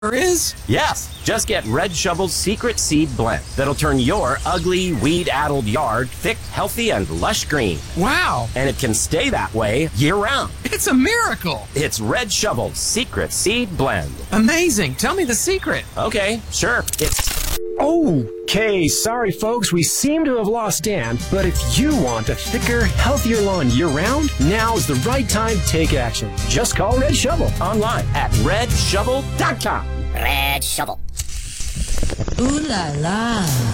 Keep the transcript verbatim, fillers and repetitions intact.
There is? Yes, just get Red Shovel's Secret Seed Blend that'll turn your ugly, weed-addled yard thick, healthy, and lush green. Wow. And it can stay that way year-round. It's a miracle. It's Red Shovel's Secret Seed Blend. Amazing. Tell me the secret. Okay, sure. It's... Okay, sorry folks, we seem to have lost Dan, but if you want a thicker, healthier lawn year-round, now's the right time to take action. Just call Red Shovel online at red shovel dot com. Red Shovel. Ooh la la.